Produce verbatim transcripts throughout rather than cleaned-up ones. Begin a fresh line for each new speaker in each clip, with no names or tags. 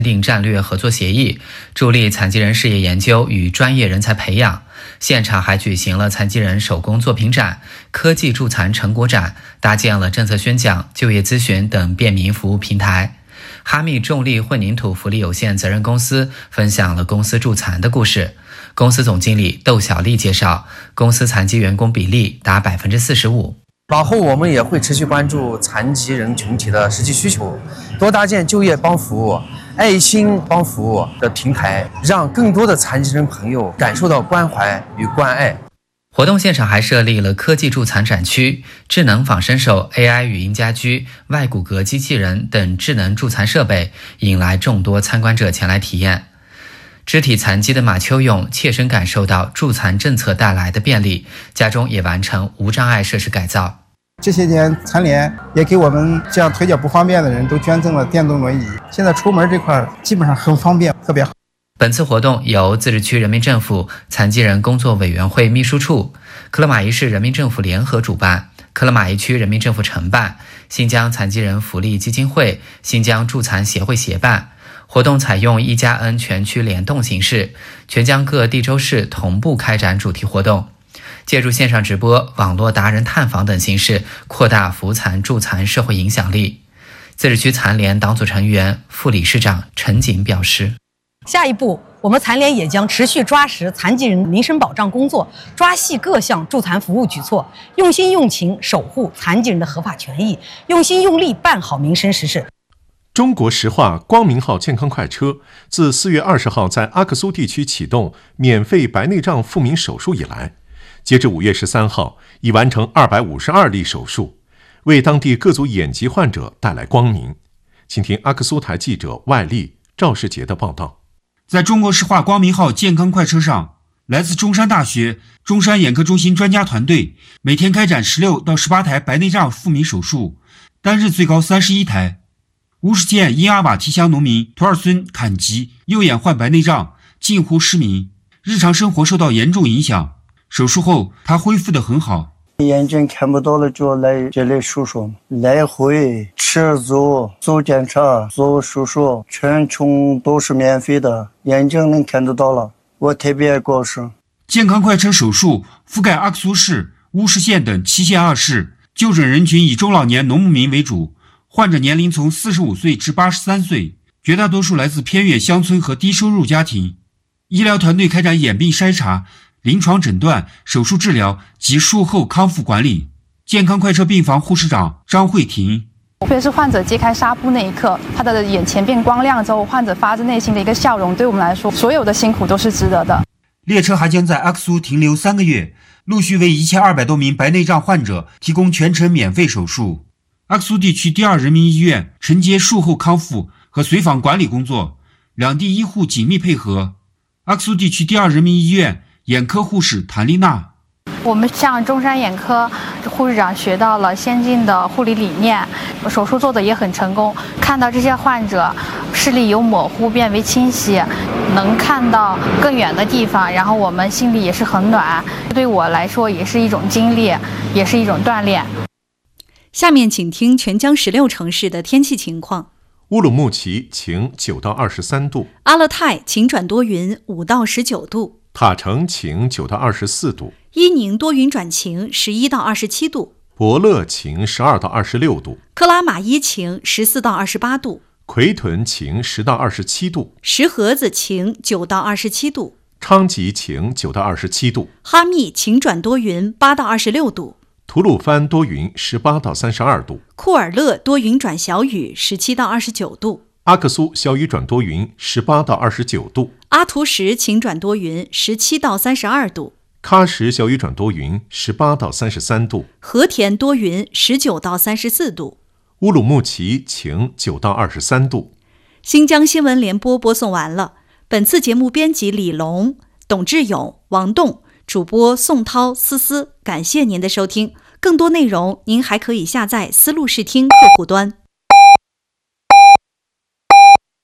订战略合作协议，助力残疾人事业研究与专业人才培养。现场还举行了残疾人手工作品展、科技助残成果展，搭建了政策宣讲、就业咨询等便民服务平台。哈密重力混凝土福利有限责任公司分享了公司助残的故事。公司总经理窦小丽介绍，公司残疾员工比例达百分之四十五。
往后我们也会持续关注残疾人群体的实际需求，多搭建就业帮服务、爱心帮服务的平台，让更多的残疾人朋友感受到关怀与关爱。
活动现场还设立了科技助残展区、智能仿生手、A I 语音家居、外骨骼机器人等智能助残设备，引来众多参观者前来体验。肢体残疾的马秋勇切身感受到助残政策带来的便利，家中也完成无障碍设施改造。
这些年残联也给我们这样腿脚不方便的人都捐赠了电动轮椅，现在出门这块基本上很方便，特别好。
本次活动由自治区人民政府残疾人工作委员会秘书处、克勒玛依市人民政府联合主办，克勒玛依区人民政府承办，新疆残疾人福利基金会、新疆助残协会协办。活动采用一加 N 全区联动形式，全疆各地州市同步开展主题活动，借助线上直播、网络达人探访等形式，扩大扶残助残社会影响力。自治区残联党组成员、副理事长陈锦表示，
下一步，我们残联也将持续抓实残疾人民生保障工作，抓细各项助残服务举措，用心用情守护残疾人的合法权益，用心用力办好民生实事。
中国石化光明号健康快车自四月二十号在阿克苏地区启动免费白内障复明手术以来，截至五月十三号，已完成二百五十二例手术，为当地各族眼疾患者带来光明。请听阿克苏台记者外力赵世杰的报道。
在中国石化光明号健康快车上，来自中山大学、中山眼科中心专家团队每天开展十六到十八台白内障复明手术，单日最高三十一台。乌什县因阿瓦提乡农民图尔孙坎吉右眼患白内障，近乎失明，日常生活受到严重影响。手术后，他恢复得很好。
眼睛看不到了就来这里手术，来回吃走做检查做手术，全程都是免费的，眼睛能看得到了，我特别高兴。
健康快车手术覆盖阿克苏市、乌什县等七县二市，就诊人群以中老年农牧民为主，患者年龄从四十五岁至八十三岁，绝大多数来自偏远乡村和低收入家庭。医疗团队开展眼病筛查、临床诊断、手术治疗及术后康复管理。健康快车病房护士长张慧婷，
特别是患者揭开纱布那一刻，他的眼前变光亮之后，患者发自内心的一个笑容，对我们来说，所有的辛苦都是值得的。
列车还将在阿克苏停留三个月，陆续为一千二百多名白内障患者提供全程免费手术。阿克苏地区第二人民医院承接术后康复和随访管理工作，两地医护紧密配合。阿克苏地区第二人民医院眼科护士谭丽娜，
我们向中山眼科护士长学到了先进的护理理念，手术做的也很成功。看到这些患者视力由模糊变为清晰，能看到更远的地方，然后我们心里也是很暖。对我来说也是一种经历，也是一种锻炼。
下面请听全疆十六城市的天气情况。
乌鲁木齐晴九到二十三度，
阿勒泰晴转多云五到十九度，
塔城晴九到二十四度，
伊宁多云转晴十一到二十七度，
博乐晴十二到二十六度，
克拉玛依晴十四到二十八度，
奎屯晴十到二十七度，
石河子晴九到二十七度，
昌吉晴九到二十七度，
哈密晴转多云八到二十六度，
吐鲁番多云十八到三十二度，
库尔勒多云转小雨十七到二十九度，
阿克苏小雨转多云十八到二十九度，
阿图什晴转多云十七到三十二度，
喀什小雨转多云十八到三十三度，
和田多云十九到三十四度，
乌鲁木齐晴九到二十三度。
新疆新闻联播播送完了。本次节目编辑李龙、董志勇、王栋，主播宋涛、思思。感谢您的收听。更多内容您还可以下载思路视听客户端。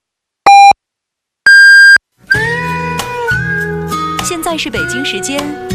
现在是北京时间